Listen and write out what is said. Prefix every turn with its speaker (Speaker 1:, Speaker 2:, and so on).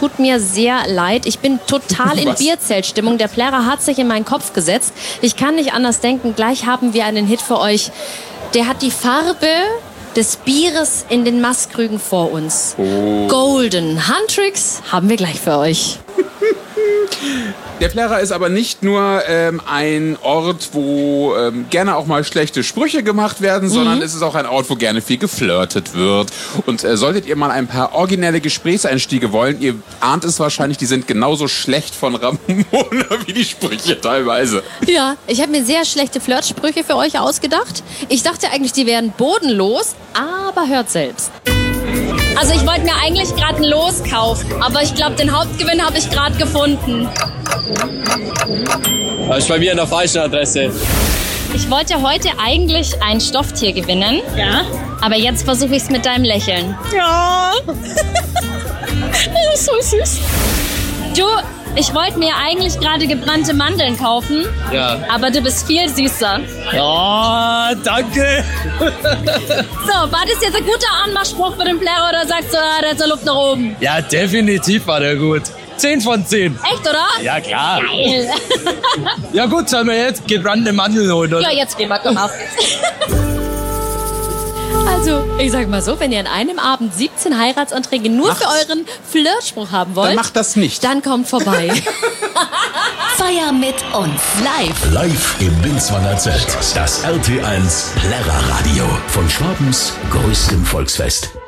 Speaker 1: tut mir sehr leid. Ich bin total in Bierzeltstimmung. Der Plärrer hat sich in meinen Kopf gesetzt. Ich kann nicht anders denken. Gleich haben wir einen Hit für euch. Der hat die Farbe des Bieres in den Mastkrügen vor uns. Oh. Golden Handtricks haben wir gleich für euch.
Speaker 2: Der Plärrer ist aber nicht nur ein Ort, wo gerne auch mal schlechte Sprüche gemacht werden, sondern es ist auch ein Ort, wo gerne viel geflirtet wird. Und solltet ihr mal ein paar originelle Gesprächseinstiege wollen, ihr ahnt es wahrscheinlich, die sind genauso schlecht von Ramona wie die Sprüche teilweise.
Speaker 1: Ja, ich habe mir sehr schlechte Flirtsprüche für euch ausgedacht. Ich dachte eigentlich, die wären bodenlos, aber hört selbst.
Speaker 3: Also ich wollte mir eigentlich gerade ein Los kaufen, aber ich glaube, den Hauptgewinn habe ich gerade gefunden.
Speaker 4: Das ist bei mir an der falschen Adresse.
Speaker 3: Ich wollte heute eigentlich ein Stofftier gewinnen. Ja. Aber jetzt versuche ich es mit deinem Lächeln. Ja. Das ist so süß. Du, ich wollte mir eigentlich gerade gebrannte Mandeln kaufen. Ja. Aber du bist viel süßer.
Speaker 4: Ja, danke.
Speaker 3: So, war das jetzt ein guter Anmachspruch für den Plärrer oder sagst du, der hat so Luft nach oben?
Speaker 4: Ja, definitiv war der gut. 10 von 10.
Speaker 3: Echt, oder?
Speaker 4: Ja, klar.
Speaker 3: Geil.
Speaker 4: Ja gut, sollen wir jetzt gebrannte Mandeln holen, oder?
Speaker 3: Ja, jetzt gehen wir, komm auf.
Speaker 1: Also, ich sag mal so, wenn ihr an einem Abend 17 Heiratsanträge nur für euren Flirtspruch haben wollt,
Speaker 2: dann macht das nicht.
Speaker 1: Dann kommt vorbei.
Speaker 5: Feier mit uns.
Speaker 6: Live im Binswanger Zelt. Das RT1 Plärrerradio von Schwabens größtem Volksfest.